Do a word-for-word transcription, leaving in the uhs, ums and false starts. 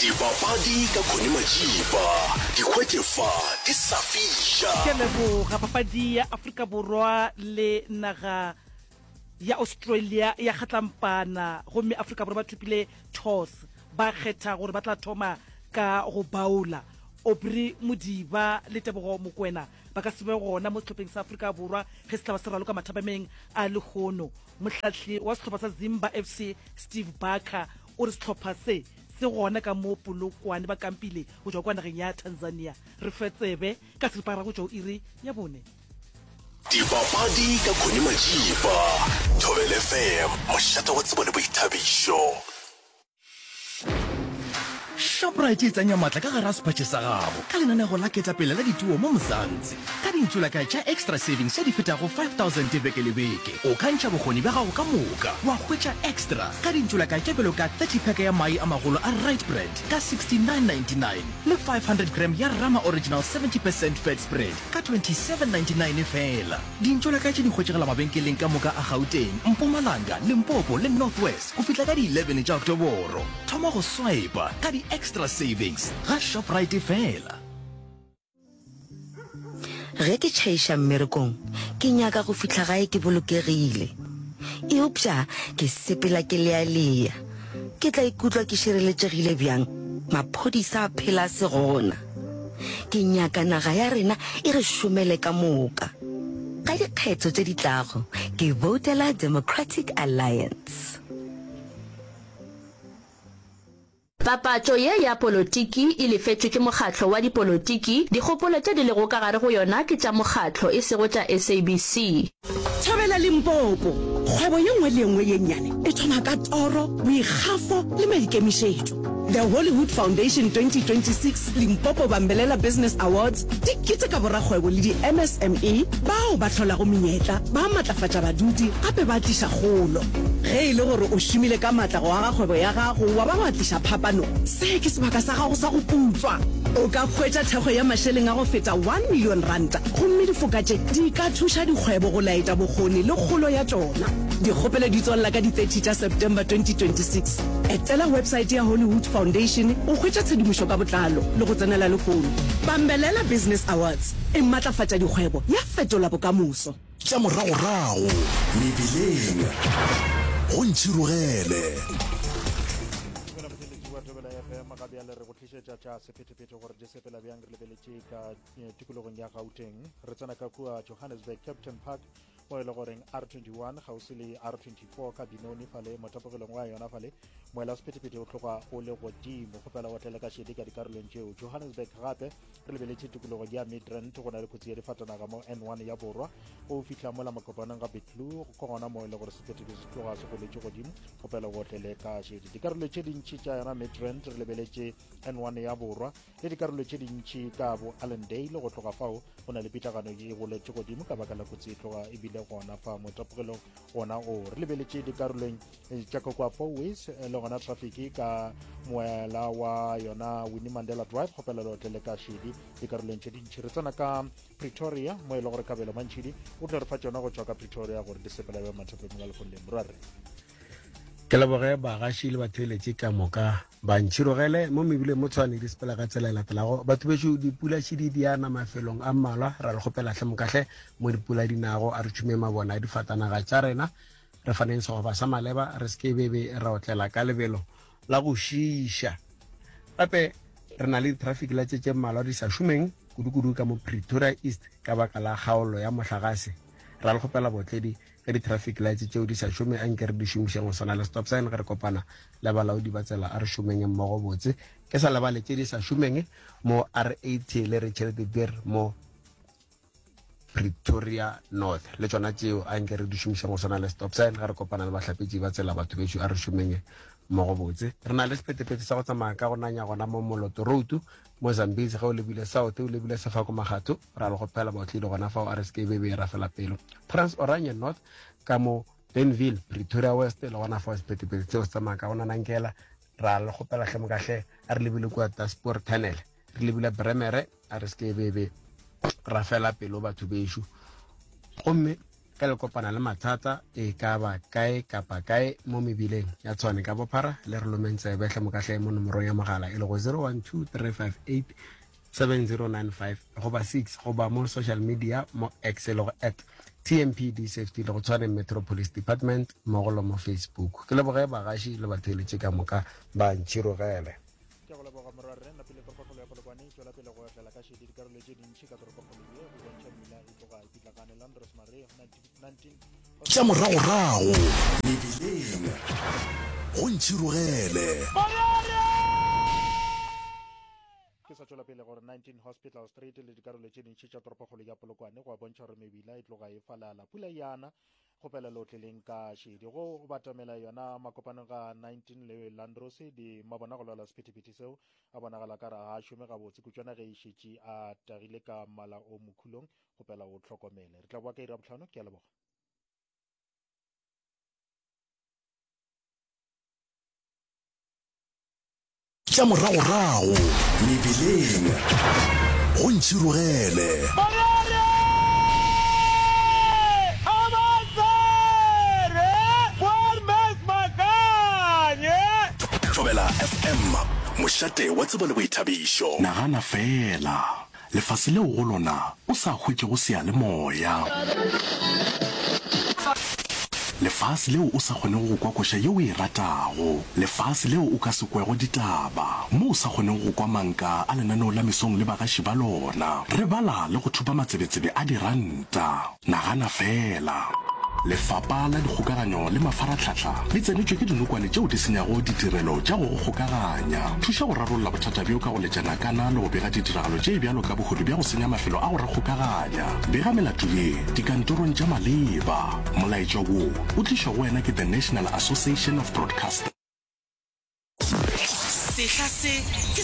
Dipapadi ka Connie Majiba, dikgwetlefa di sa fisha. Ke leboga papadi ya Afrika Borwa le naga ya Australia ya kgatlampana gomme Afrika Borwa ba thupile toss ba kgetha gore ba tla thoma ka go baula. Obri Modiba le Tebogo Mokwena ba ka sebe gona mo setlhopheng sa Afrika Borwa ge se tla ba se raloka mathabameng a legono. Motlhatlhi wa setlhopha sa Zimba F C Steve Barker o re setlhopha se se gona ka mo Polokwane ba kampile go tswa kwa nageng ya Tanzania. Re fetsebe ka separa go tswa iri ya bone. Dipapadi ka Connie Majiba, Thobel F M, mošate wa tsebo le boithabišo. Shoprite e tsenya matla ka gara sepatše sa gago ka lenaneo la ketapele la dituo mo Mosantse ka dintšolaka tša extra savings tša di fetago five thousand beke le beke. O ka ntšha bokgoni ba gago ka moka wa hwetša extra ka dintšolaka tša belo ka thirty pack ya mai a magolo a right bread ka sixty-nine ninety-nine le five hundred gram ya Rama original seventy percent fat spread ka twenty-seven ninety-nine fela. Dintšolaka tše di hwetšegela mabenkeleng ka moka a Gauteng, Mpumalanga, Limpopo le Northwest go fitla ka di eleven tša Oktoboro. Thoma go swipe ka di extra savings ga Shoprite fela. Ge ke tšhaiša mmerekong ke nyaka go fitla gae ke bolokegile. Eupša ke sepela ke lealea ke tla ikutlwa ke šireletšegile bjang maphodisa a phela se gona. Ke nyaka naga ya rena e re šomele ka moka. Ka dikgetho tše di tlago ke votela Democratic Alliance. Papatso ye ya politiki e lefetšwe ke mokgatlo wa dipolotiki. Dikgopolo tše di lego ka gare go yona ke tša mokgatlo e sego tša S A B C. Thobela Limpopo, kgwebo ye nngwe le nngwe ye nnyane e thoma ka toro, boikgafo le maikemišetšo. The Hollywood Foundation twenty twenty-six Limpopo Bambelela Business Awards di kitse ka borakgwebo le di M S M E bao ba tlholago menyetla ba matlafatša badudi gape ba tliša kgolo. Ge e le gore o šomile ka matla go aga kgwebo ya gago wa ba wa tliša phapano, se ke sebaka sa gago sa go putswa. O ka hwetša thekgo ya mašeleng a go feta one million ranta gomme difokatše di ka thuša dikgwebo go laeta bokgoni le kgolo ya tšona. Dikgopelo di tswalela ka di thirty tša September twenty twenty-six. Etela website ya Hollywood Foundation o hwetša tshedimošo ka botlalo le go tsenela lekgolo. Bambelela Business Awards e matlafatša dikgwebo ya fetola bokamoso. Tša moragorago mebileng go ntšhirogele. Re go tlišetša tša sephetephete gore di sepela bjang re lebeletše ka tikologong ya Gauteng. Re tsena ka kua Johannesburg Captain Park mo e le goreng R twenty-one gausi le R twenty-four ka Binoni fale motapogelong wa yona fale moela sephetephete o tloga o le godimo kgopela go tlela ka šedi ka dikarolong tšeo. Johannesburg gape re lebeletše tikologo ya Midrand go na le kotsi ya difatanaga mo N one ya Borwa o fitlha mola makopaneng ga Betlu go gona mo e le gore sephetephete se tloga se goletše godimo kgopela go tlele ka šedi. Dikarolo tše dintši tša yona Midrand re lebeletše N one ya Borwa le dikarolo tše dintši ka bo Allendale go tloga fao go na le pitagano e goletše godimo ka baka la kotsi e tloga e bile gona fa motapogelong gona o re lebeletše dikarolong tša Kokwa Fourways le gona traffic ka moela wa yona Winnie Mandela Drive kgopela le otlele ka šedi dikarolong tše dintši. Re tsena ka Pretoria mo e le gore Kabelo Mantšhidi o tlo re fa tšona go tšwa ka Pretoria gore di sepela be mathapeng a lefondeng morare. Ke leboge bagaši le batheletše ka moka ba ntšhirogele mo mebile mo tshwane di sepela ka tsela e latelago. Batho bešo dipula tšedi di ana mafelong a mmalwa ra le kgopela hle mokahle mo dipula di nago a re tšhume mabona a difatanaga tša rena re faneng segoba sa maleba re se ke bebe ra otlela ka lebelo la go šiša. Gape re na le traffic la tše tše mmalwa di sa šomeng kudu-kudu ka mo Pretoria East ka baka la kgaolo ya mohlagase. Ra le kgopela botledi ka di-traffic lights tšeo di sa šome a nke re di šomišeng go swana le stop sign ge re kopana le balaodi ba tsela a re šomeng mmogo botse ke sa lebale tše di sa šomeng mo R eighty le Richard de Beer mo Pretoria North le tšona tšeo a nke re di šomišeng go swana le stop sign ge re kopana le bahlapetši ba tsela batho bešo a re šomeng mmogo botse. Re na le sephetephete sa go tsamaya ka go nanya gona mo Moloto Road mo Zambezi ge o lebile south o lebile Sefako Magato ra le go phela ba otlile gona fa o R S K bebe ra fela pelo Trans Oranje North ka mo Benville Pretoria West le gona fa sephetephete seo se tsamaya ka gona nankela ra le go phela hle mokahle a re lebile kua Tasport Tunnel re lebile Bremere R S K bebe ra fela pelo batho bešo gomme ka le kopana le mathata e ka ba kae kapa kae mo mebileng ya Tshwane ka bophara le re lomentse betlhe mo katlhe mo nomorong ya mogala e le go zero one two three five eight seven zero nine five go ba six go ba mo social media mo X le go at T M P D Safety le go Tshwane Metropolis Department mo go lo mo Facebook ke le boge bagashi le batheletše ka moka ba ntšhirogele ke go leboga morwarre nna pele toropokgolo ya Polokwane tswela pele go etlela ka šedi dikarolo tše dintšhi ka toropokgolo ye go bontšha mmila e tloga e pitlakane Landros Mare nineteen tša moragorago mebileng go ntšhirogele ke sa tšwela pele gore nineteen Hospital Street le dikarolo tše dintšhi tša toropokgolo ya Polokwane go a bontšha gore mebila e tloga e falala pula yana kgopela le otleleng ka šedi go batamela yona makopanong ga nineteen le Landros di mabona go lwala sephethephethe seo a bonagala ka re ga a šome gabotse kutswana ge e šetše a tagile ka mmala o mokhulong kgopela o tlhokomele re tla boa ka ira botlhano ke a leboga tša moragorago mebileng go ntšhirogele Thobela F M mošate wa tsebo le boithabišo nagana fela lefase leo go lona o sa hwetše go sea le moya lefase leo o sa kgoneng go kwa koša yeo e ratago lefase leo o ka se kwego ditaba mo o sa kgoneng go kwa manka a lenaneo la mesong le bagaši ba lona re bala le go thupa matsebetsebe a diranta nagana fela lefapha la dikgokaganyo le mafaratlhatlha le tsenetšwe ke dinokwane tšeo di senyago ditirelo tša go go kgokaganya thuša go rarolola bothata bjo ka go letšana kana le go bega ditiragalo tše bjalo ka bogodu bja go senya mafelo a go ra kgokaganya bega melato ye dikantorong tša maleba molaetšo wo o tlišwa go wena ke the National Association of Broadcasters sehla se ke